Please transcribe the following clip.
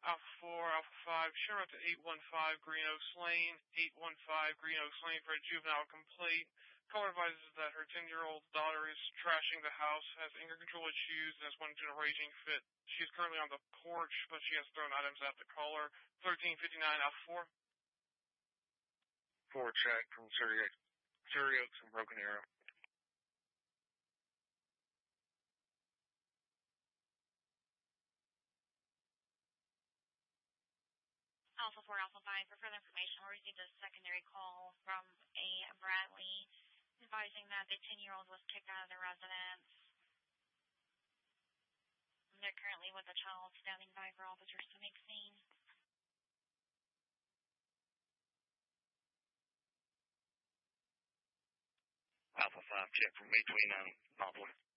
Alpha 4, Alpha 5, show up to 815 Green Oaks Lane, 815 Green Oaks Lane for a juvenile complaint. Caller advises that her 10-year-old daughter is trashing the house, has anger control issues, and has went into a raging fit. She is currently on the porch, but she has thrown items at the caller. 1359 Alpha 4. 4 check from Surrey Oaks and Broken Arrow. Alpha 4, Alpha 5, for further information, we received a secondary call from a Bradley advising that the 10-year-old was kicked out of their residence. They're currently with the child standing by for officers to make scene. Alpha 5, check from 829 Poplar.